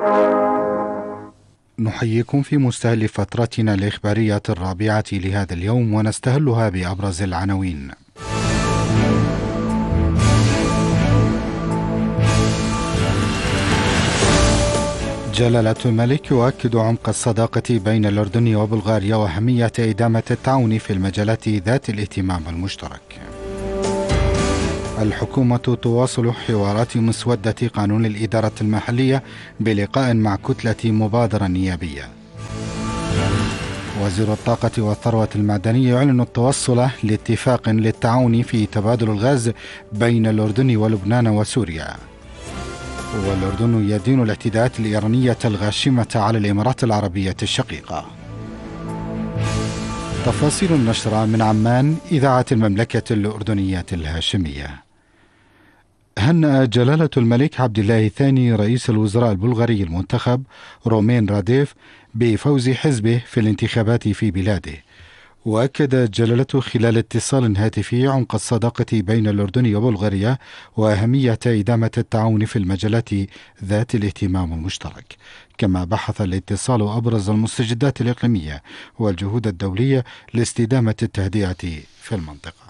نحييكم في مستهل فترتنا الإخبارية الرابعة لهذا اليوم، ونستهلها بأبرز العناوين. جلالة الملك يؤكد عمق الصداقة بين الأردن وبلغاريا وأهمية إدامة التعاون في المجالات ذات الاهتمام المشترك. الحكومة تواصل حوارات مسودة قانون الإدارة المحلية بلقاء مع كتلة مبادرة نيابية. وزير الطاقة والثروة المعدنية يعلن التوصل لاتفاق للتعاون في تبادل الغاز بين الأردن ولبنان وسوريا. والأردن يدين الاعتداءات الإيرانية الغاشمة على الإمارات العربية الشقيقة. تفاصيل النشرة من عمان، إذاعة المملكة الأردنية الهاشمية. هنأ جلالة الملك عبد الله الثاني رئيس الوزراء البلغاري المنتخب رومين راديف بفوز حزبه في الانتخابات في بلاده. وأكد جلالته خلال اتصال هاتفي عمق الصداقة بين الأردن وبلغاريا وأهمية إدامة التعاون في المجالات ذات الاهتمام المشترك. كما بحث الاتصال أبرز المستجدات الإقليمية والجهود الدولية لاستدامة التهدئة في المنطقة.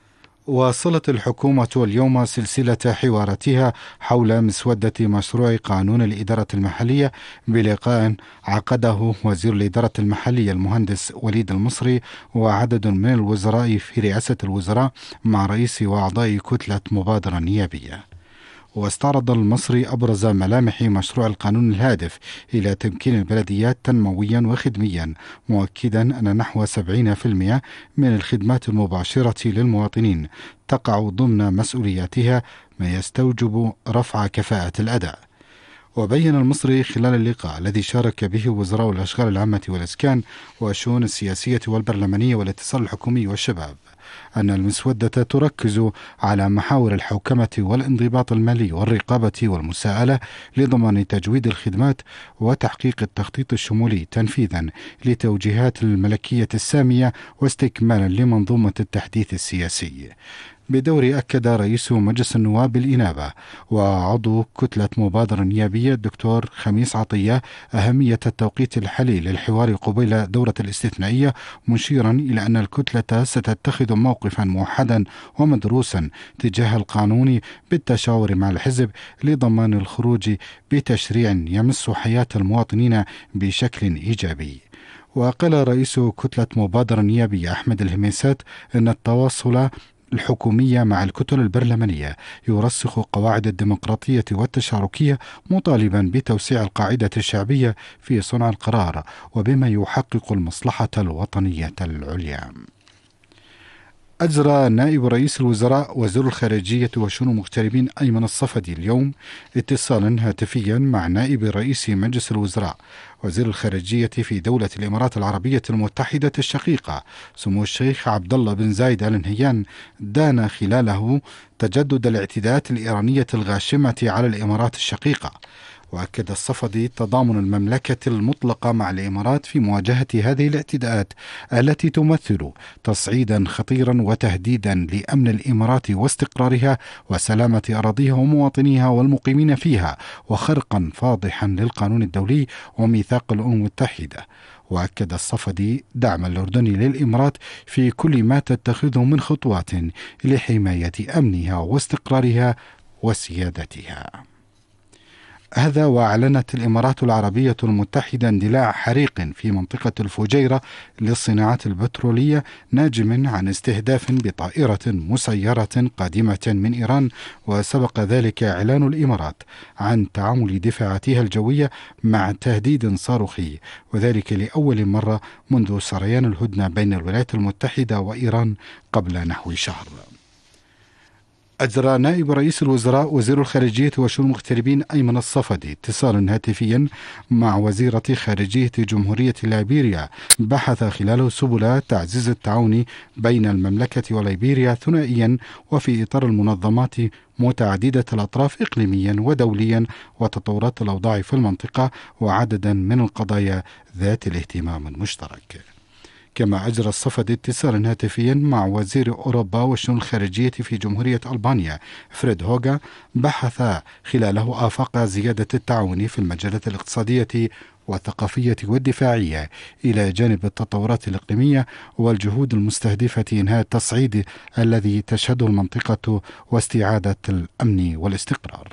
واصلت الحكومة اليوم سلسلة حواراتها حول مسودة مشروع قانون الإدارة المحلية بلقاء عقده وزير الإدارة المحلية المهندس وليد المصري وعدد من الوزراء في رئاسة الوزراء مع رئيس وأعضاء كتلة مبادرة نيابية. واستعرض المصري أبرز ملامح مشروع القانون الهادف إلى تمكين البلديات تنمويا وخدميا، مؤكدا أن نحو 70% من الخدمات المباشرة للمواطنين تقع ضمن مسؤولياتها، ما يستوجب رفع كفاءة الأداء. وبين المصري خلال اللقاء الذي شارك به وزراء الأشغال العامة والإسكان والشؤون السياسية والبرلمانية والاتصال الحكومي والشباب أن المسودة تركز على محاور الحوكمة والانضباط المالي والرقابة والمساءلة لضمان تجويد الخدمات وتحقيق التخطيط الشمولي تنفيذا لتوجيهات الملكية السامية واستكمالا لمنظومة التحديث السياسي. بدور أكد رئيس مجلس النواب بالإنابة وعضو كتلة مبادرة نيابية الدكتور خميس عطية أهمية التوقيت الحالي للحوار قبيل دورة الاستثنائية، مشيرا إلى أن الكتلة ستتخذ موقفا موحدا ومدروسا تجاه القانون بالتشاور مع الحزب لضمان الخروج بتشريع يمس حياة المواطنين بشكل إيجابي. وقال رئيس كتلة مبادرة نيابية أحمد الهميسات أن التواصل الحكومية مع الكتل البرلمانية يرسخ قواعد الديمقراطية والتشاركية، مطالبا بتوسيع القاعدة الشعبية في صنع القرار وبما يحقق المصلحة الوطنية العليا. أجرى نائب رئيس الوزراء وزير الخارجية وشؤون المغتربين أيمن الصفدي اليوم اتصالا هاتفيا مع نائب رئيس مجلس الوزراء وزير الخارجية في دولة الإمارات العربية المتحدة الشقيقة سمو الشيخ عبد الله بن زايد آل نهيان، دان خلاله تجدد الاعتداءات الإيرانية الغاشمة على الإمارات الشقيقة. وأكد الصفدي تضامن المملكة المطلقة مع الإمارات في مواجهة هذه الاعتداءات التي تمثل تصعيدا خطيرا وتهديدا لأمن الإمارات واستقرارها وسلامة أراضيها ومواطنيها والمقيمين فيها، وخرقا فاضحا للقانون الدولي وميثاق الأمم المتحدة. وأكد الصفدي دعم الأردن للإمارات في كل ما تتخذه من خطوات لحماية أمنها واستقرارها وسيادتها. هذا وأعلنت الإمارات العربية المتحدة اندلاع حريق في منطقة الفجيرة للصناعات البترولية ناجم عن استهداف بطائرة مسيرة قادمة من إيران، وسبق ذلك إعلان الإمارات عن تعامل دفاعاتها الجوية مع تهديد صاروخي، وذلك لأول مرة منذ سريان الهدنة بين الولايات المتحدة وإيران قبل نحو شهر. أجرى نائب رئيس الوزراء وزير الخارجية وشؤون المغتربين أيمن الصفدي اتصالا هاتفيا مع وزيرة خارجية جمهورية ليبيريا، بحث خلاله سبل تعزيز التعاون بين المملكة وليبيريا ثنائيا وفي إطار المنظمات متعددة الأطراف إقليميا ودوليا وتطورات الأوضاع في المنطقة وعددا من القضايا ذات الاهتمام المشترك. كما أجرى الصفدي اتصالا هاتفيا مع وزير أوروبا والشؤون الخارجية في جمهورية ألبانيا فريد هوغا، بحث خلاله آفاق زيادة التعاون في المجالات الاقتصادية والثقافية والدفاعية إلى جانب التطورات الإقليمية والجهود المستهدفة إنهاء التصعيد الذي تشهده المنطقة واستعادة الأمن والاستقرار.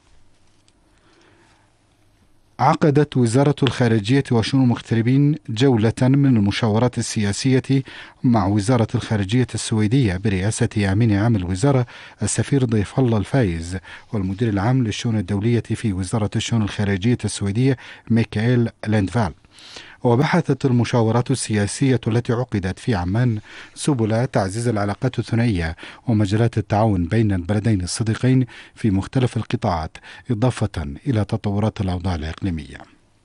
عقدت وزارة الخارجية وشؤون المغتربين جولة من المشاورات السياسية مع وزارة الخارجية السويدية برئاسة أمين عام الوزارة السفير ضيف الله الفايز والمدير العام للشؤون الدولية في وزارة الشؤون الخارجية السويدية ميكائيل لاندفال. وبحثت المشاورات السياسية التي عقدت في عمان سبل تعزيز العلاقات الثنائية ومجالات التعاون بين البلدين الصديقين في مختلف القطاعات، إضافة إلى تطورات الأوضاع الإقليمية.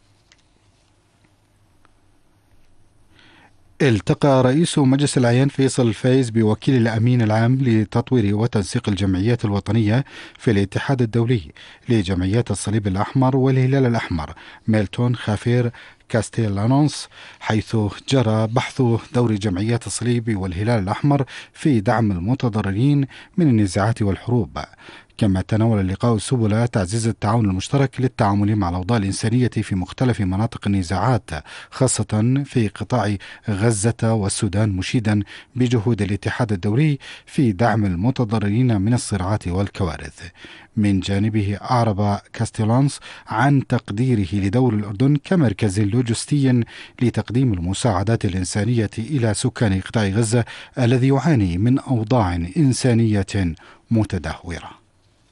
التقى رئيس مجلس الأعيان فيصل الفايز بوكيل الأمين العام لتطوير وتنسيق الجمعيات الوطنية في الاتحاد الدولي لجمعيات الصليب الأحمر والهلال الأحمر ميلتون خافير كاستيلانونس، حيث جرى بحث دور جمعيات الصليب والهلال الأحمر في دعم المتضررين من النزاعات والحروب. كما تناول اللقاء سبل تعزيز التعاون المشترك للتعامل مع الأوضاع الإنسانية في مختلف مناطق النزاعات، خاصة في قطاع غزة والسودان، مشيدا بجهود الاتحاد الدولي في دعم المتضررين من الصراعات والكوارث. من جانبه أعرب كاستيلانس عن تقديره لدور الأردن كمركز لوجستي لتقديم المساعدات الإنسانية إلى سكان قطاع غزة الذي يعاني من أوضاع إنسانية متدهورة.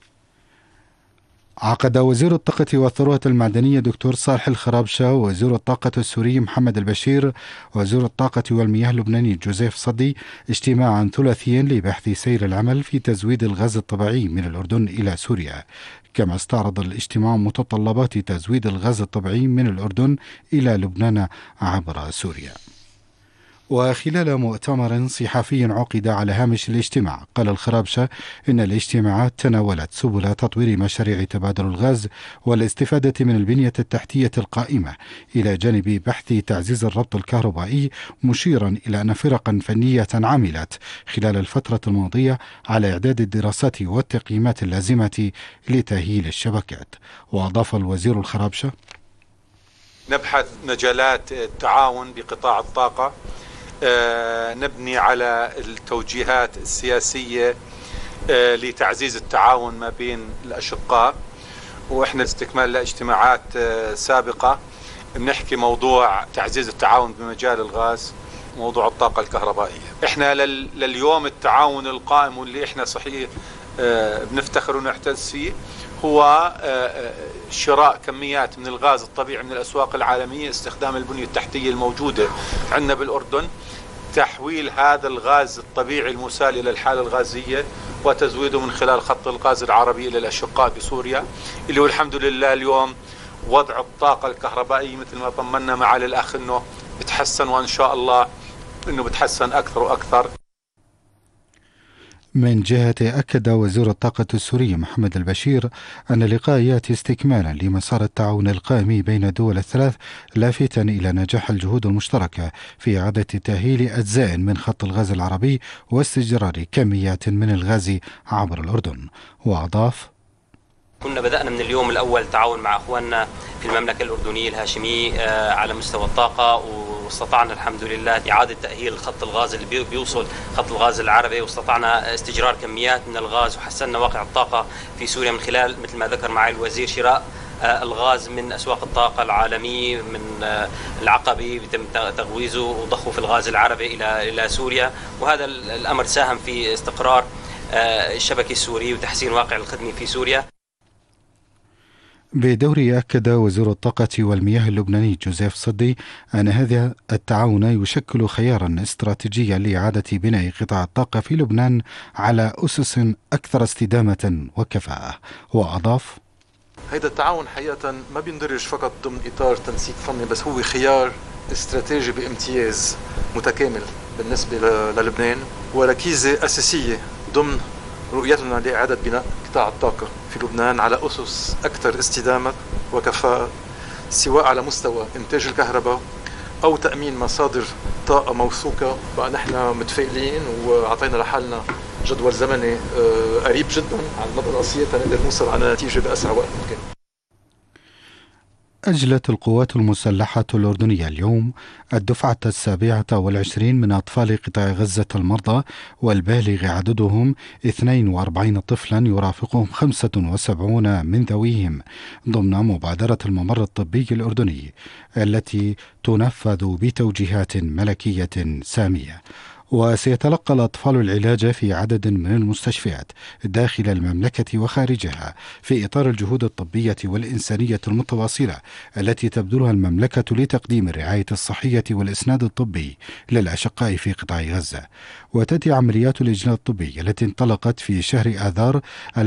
عقد وزير الطاقة والثروة المعدنية دكتور صالح الخرابشة ووزير الطاقة السوري محمد البشير ووزير الطاقة والمياه اللبناني جوزيف صدي اجتماعا ثلاثيا لبحث سير العمل في تزويد الغاز الطبيعي من الأردن إلى سوريا. كما استعرض الاجتماع متطلبات تزويد الغاز الطبيعي من الأردن إلى لبنان عبر سوريا. وخلال مؤتمر صحفي عقد على هامش الاجتماع، قال الخرابشة إن الاجتماعات تناولت سبل تطوير مشاريع تبادل الغاز والاستفادة من البنية التحتية القائمة، إلى جانب بحث تعزيز الربط الكهربائي، مشيرا إلى أن فرقا فنية عملت خلال الفترة الماضية على إعداد الدراسات والتقييمات اللازمة لتأهيل الشبكات. وأضاف الوزير الخرابشة: نبحث مجالات التعاون بقطاع الطاقة، نبني على التوجيهات السياسية لتعزيز التعاون ما بين الأشقاء، وإحنا استكمال لاجتماعات سابقة بنحكي موضوع تعزيز التعاون بمجال الغاز، موضوع الطاقة الكهربائية. إحنا لليوم التعاون القائم واللي إحنا صحيح بنفتخر ونعتز فيه هو شراء كميات من الغاز الطبيعي من الأسواق العالمية، استخدام البنية التحتية الموجودة عندنا بالأردن، تحويل هذا الغاز الطبيعي المسال إلى الحالة الغازية وتزويده من خلال خط الغاز العربي إلى الأشقاء بسوريا، اللي هو الحمد لله اليوم وضع الطاقة الكهربائية مثل ما طمنا معالي الأخ أنه بتحسن، وإن شاء الله أنه بتحسن أكثر وأكثر. من جهته أكد وزير الطاقة السوري محمد البشير أن اللقاء يأتي استكمالا لمسار التعاون القائم بين الدول الثلاث، لافتا إلى نجاح الجهود المشتركة في إعادة تأهيل أجزاء من خط الغاز العربي واستجرار كميات من الغاز عبر الأردن. وأضاف: كنا بدأنا من اليوم الأول تعاون مع أخواننا في المملكة الأردنية الهاشمية على مستوى الطاقة، واستطعنا الحمد لله إعادة تأهيل خط الغاز اللي بيوصل خط الغاز العربي، واستطعنا استجرار كميات من الغاز، وحسنا واقع الطاقة في سوريا من خلال مثل ما ذكر معي الوزير شراء الغاز من أسواق الطاقة العالمية، من العقبة بيتم تغويزه وضخه في الغاز العربي إلى سوريا، وهذا الأمر ساهم في استقرار الشبكة السورية وتحسين واقع الخدمة في سوريا. بدوره أكد وزير الطاقة والمياه اللبناني جوزيف صدي أن هذا التعاون يشكل خيارا استراتيجيا لإعادة بناء قطاع الطاقة في لبنان على أسس أكثر استدامة وكفاءة. وأضاف: هذا التعاون حقيقة ما بيندرج فقط ضمن إطار تنسيق فني، بس هو خيار استراتيجي بامتياز متكامل بالنسبة للبنان، وركيزة أساسية ضمن رؤيتنا لإعادة بناء قطاع الطاقة في لبنان على أسس أكثر استدامة وكفاءة، سواء على مستوى إنتاج الكهرباء أو تأمين مصادر طاقة موثوقة، بقى نحن متفائلين وعطينا لحالنا جدول زمني قريب جدا على المدى القصير تنقدر نوصل على نتيجة بأسرع وقت ممكن. أجلت القوات المسلحة الأردنية اليوم الدفعة 27 من أطفال قطاع غزة المرضى، والبالغ عددهم 42 طفلا يرافقهم 75 من ذويهم، ضمن مبادرة الممر الطبي الأردني التي تنفذ بتوجيهات ملكية سامية. وسيتلقى الأطفال العلاج في عدد من المستشفيات داخل المملكة وخارجها في إطار الجهود الطبية والإنسانية المتواصلة التي تبذلها المملكة لتقديم الرعاية الصحية والإسناد الطبي للأشقاء في قطاع غزة. وتأتي عمليات الإجلاء الطبي التي انطلقت في شهر آذار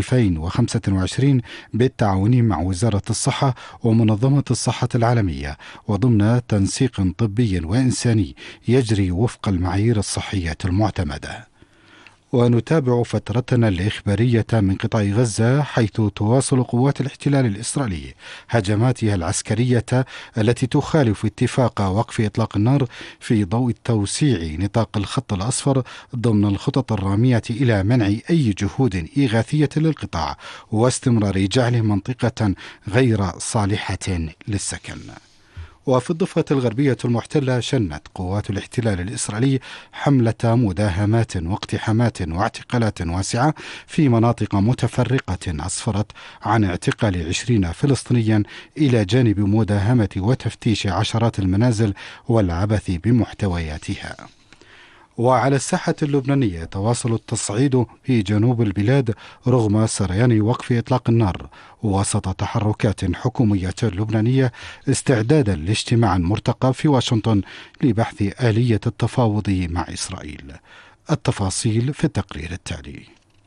2025 بالتعاون مع وزارة الصحة ومنظمة الصحة العالمية، وضمن تنسيق طبي وإنساني يجري وفق المعايير الصحية المعتمدة. ونتابع فترتنا الإخبارية من قطاع غزة، حيث تواصل قوات الاحتلال الإسرائيلي هجماتها العسكرية التي تخالف اتفاق وقف إطلاق النار في ضوء توسيع نطاق الخط الأصفر ضمن الخطط الرامية إلى منع أي جهود إغاثية للقطاع واستمرار جعله منطقة غير صالحة للسكن. وفي الضفة الغربية المحتلة شنت قوات الاحتلال الإسرائيلي حملة مداهمات واقتحامات واعتقالات واسعة في مناطق متفرقة أسفرت عن اعتقال 20 فلسطينيا إلى جانب مداهمة وتفتيش عشرات المنازل والعبث بمحتوياتها. وعلى الساحة اللبنانية تواصل التصعيد في جنوب البلاد رغم سريان وقف إطلاق النار، وسط تحركات حكومية لبنانية استعدادا لاجتماع مرتقب في واشنطن لبحث آلية التفاوض مع إسرائيل. التفاصيل في التقرير التالي.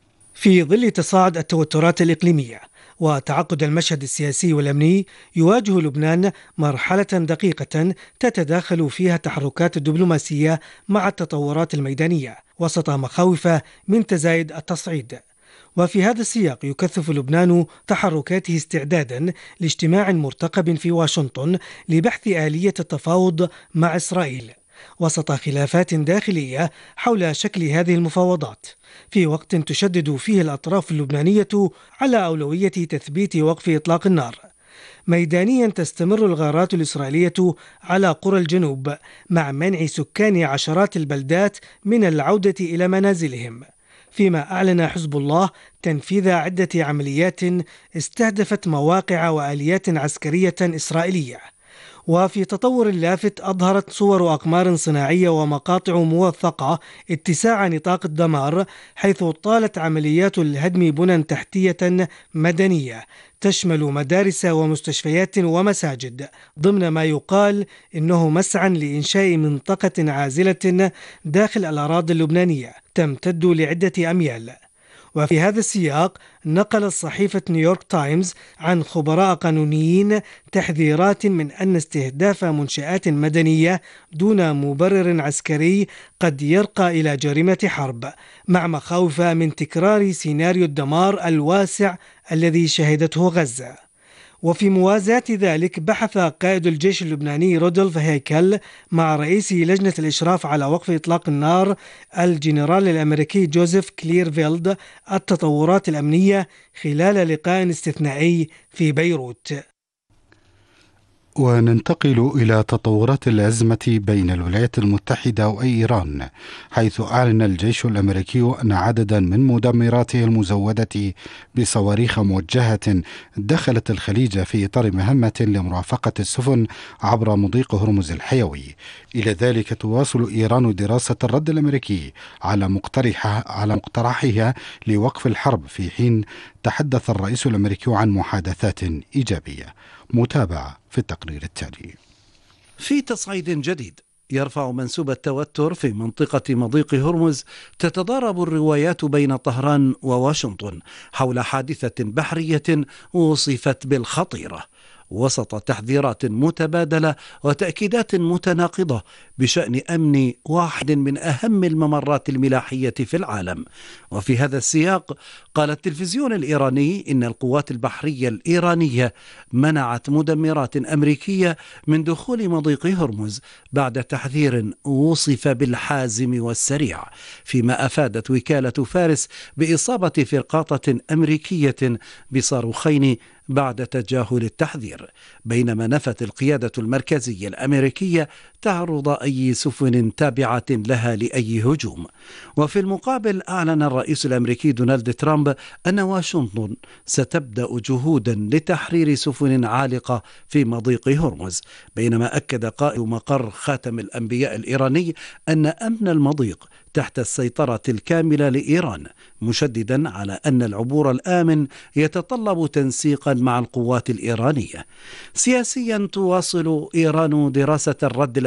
في ظل تصاعد التوترات الإقليمية وتعقد المشهد السياسي والأمني، يواجه لبنان مرحلة دقيقة تتداخل فيها التحركات الدبلوماسية مع التطورات الميدانية وسط مخاوف من تزايد التصعيد. وفي هذا السياق يكثف لبنان تحركاته استعدادا لاجتماع مرتقب في واشنطن لبحث آلية التفاوض مع إسرائيل وسط خلافات داخلية حول شكل هذه المفاوضات، في وقت تشدد فيه الأطراف اللبنانية على أولوية تثبيت وقف إطلاق النار. ميدانيا تستمر الغارات الإسرائيلية على قرى الجنوب مع منع سكان عشرات البلدات من العودة إلى منازلهم، فيما أعلن حزب الله تنفيذ عدة عمليات استهدفت مواقع وآليات عسكرية إسرائيلية. وفي تطور لافت أظهرت صور أقمار صناعية ومقاطع موثقة اتساع نطاق الدمار، حيث طالت عمليات الهدم بنى تحتية مدنية تشمل مدارس ومستشفيات ومساجد، ضمن ما يقال إنه مسعى لإنشاء منطقة عازلة داخل الأراضي اللبنانية تمتد لعدة أميال. وفي هذا السياق نقلت صحيفة نيويورك تايمز عن خبراء قانونيين تحذيرات من أن استهداف منشآت مدنية دون مبرر عسكري قد يرقى إلى جريمة حرب، مع مخاوف من تكرار سيناريو الدمار الواسع الذي شهدته غزة. وفي موازاة ذلك بحث قائد الجيش اللبناني رودولف هيكل مع رئيس لجنة الإشراف على وقف إطلاق النار الجنرال الأمريكي جوزيف كليرفيلد التطورات الأمنية خلال لقاء استثنائي في بيروت. وننتقل إلى تطورات الأزمة بين الولايات المتحدة وإيران، حيث أعلن الجيش الأمريكي أن عددا من مدمراته المزودة بصواريخ موجهة دخلت الخليج في إطار مهمة لمرافقة السفن عبر مضيق هرمز الحيوي. إلى ذلك تواصل إيران دراسة الرد الأمريكي على مقترحها لوقف الحرب، في حين تحدث الرئيس الأمريكي عن محادثات إيجابية. متابعة في التقرير التالي. في تصعيد جديد يرفع منسوب التوتر في منطقة مضيق هرمز، تتضارب الروايات بين طهران وواشنطن حول حادثة بحرية وصفت بالخطيرة. وسط تحذيرات متبادلة وتأكيدات متناقضة بشأن أمن واحد من أهم الممرات الملاحية في العالم. وفي هذا السياق قال التلفزيون الإيراني إن القوات البحرية الإيرانية منعت مدمرات أمريكية من دخول مضيق هرمز بعد تحذير وصف بالحازم والسريع، فيما أفادت وكالة فارس بإصابة فرقاطة أمريكية بصاروخين بعد تجاهل التحذير، بينما نفت القيادة المركزية الأمريكية تعرض أي سفن تابعة لها لأي هجوم. وفي المقابل أعلن الرئيس الأمريكي دونالد ترامب أن واشنطن ستبدأ جهودا لتحرير سفن عالقة في مضيق هرمز، بينما أكد قائد مقر خاتم الأنبياء الإيراني أن أمن المضيق تحت السيطرة الكاملة لإيران، مشددا على أن العبور الآمن يتطلب تنسيقا مع القوات الإيرانية. سياسيا تواصل إيران دراسة الرد